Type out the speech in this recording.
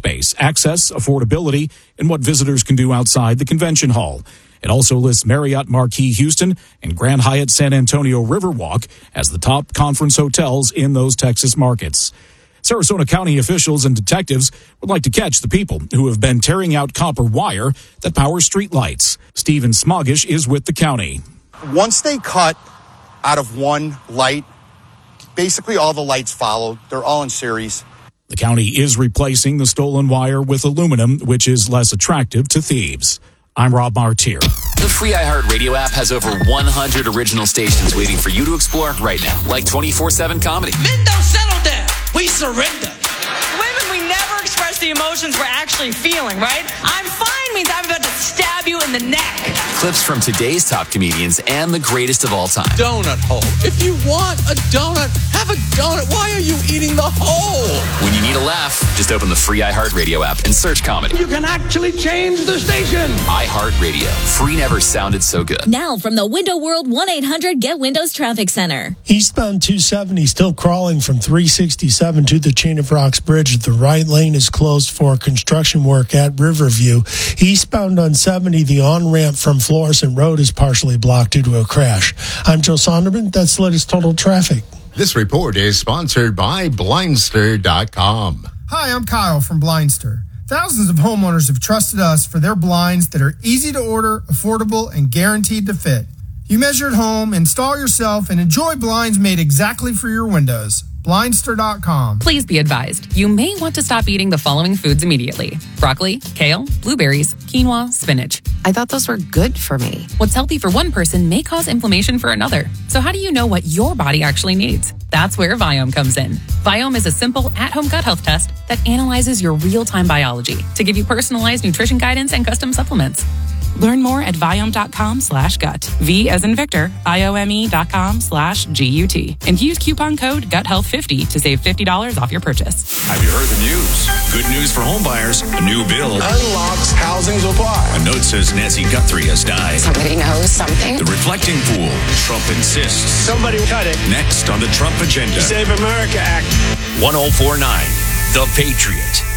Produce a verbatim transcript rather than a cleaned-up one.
space, access, affordability, and what visitors can do outside the convention hall. It also lists Marriott Marquis Houston and Grand Hyatt San Antonio Riverwalk as the top conference hotels in those Texas markets. Sarasota County officials and detectives would like to catch the people who have been tearing out copper wire that powers streetlights. Stephen Smogish is with the county. Once they cut out of one light, basically all the lights follow. They're all in series. The county is replacing the stolen wire with aluminum, which is less attractive to thieves. I'm Rob Martier. The free iHeartRadio app has over one hundred original stations waiting for you to explore right now, like twenty-four seven comedy. Men don't settle down. We surrender. Women, we never express the emotions we're actually feeling, right? I'm fine means I'm about to stab you in the neck. Clips from today's top comedians and the greatest of all time. Donut hole. If you want a donut, have a donut. Why are you eating the hole? When you need a laugh, just open the free iHeartRadio app and search comedy. You can actually change the station. iHeartRadio. Free never sounded so good. Now from the Window World one eight hundred Get Windows Traffic Center. Eastbound two seventy still crawling from three sixty-seven to the Chain of Rocks Bridge. The right lane is closed for construction work at Riverview. Eastbound on seventy, the on-ramp from Florissant Road is partially blocked due to a crash. I'm Joe Sonderman. That's the latest total traffic. This report is sponsored by Blindster dot com. Hi, I'm Kyle from Blindster. Thousands of homeowners have trusted us for their blinds that are easy to order, affordable, and guaranteed to fit. You measure at home, install yourself, and enjoy blinds made exactly for your windows. Blindster dot com. Please be advised, you may want to stop eating the following foods immediately. Broccoli, kale, blueberries, quinoa, spinach. I thought those were good for me. What's healthy for one person may cause inflammation for another. So how do you know what your body actually needs? That's where Viome comes in. Viome is a simple at-home gut health test that analyzes your real-time biology to give you personalized nutrition guidance and custom supplements. Learn more at Viome.com slash gut. V as in Victor, I-O-M-E dot com slash G-U-T. And use coupon code gut health fifty to save fifty dollars off your purchase. Have you heard the news? Good news for homebuyers. A new bill unlocks housing supply. A note says Nancy Guthrie has died. Somebody knows something. The reflecting pool. Trump insists. Somebody cut it. Next on the Trump agenda. Save America Act. one oh four point nine The Patriot.